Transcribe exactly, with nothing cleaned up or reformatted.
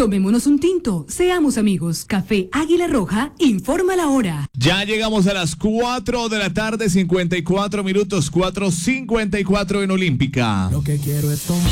Tomémonos un tinto, seamos amigos. Café Águila Roja, informa la hora. Ya llegamos a las cuatro de la tarde, cincuenta y cuatro minutos, cuatro cincuenta y cuatro en Olímpica. Lo que quiero es tomar.